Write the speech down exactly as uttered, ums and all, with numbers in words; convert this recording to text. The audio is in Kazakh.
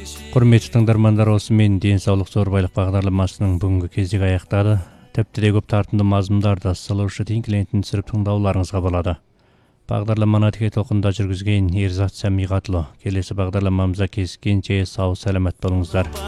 Құрметті тыңдармандар, осымен денсаулық зор байлық бағдарламасының бүгінгі кезегі аяқтады. Тіпті де көп тартымды мазмұндарды сылаушы тин клиентін түсіріп тыңдауларыңызға болады. Бағдарламаны тіке толқында жүргізген Ерзат Сәмиғатұлы. Келесі бағдарламамызда кездескенше сау саламат болыңыздар.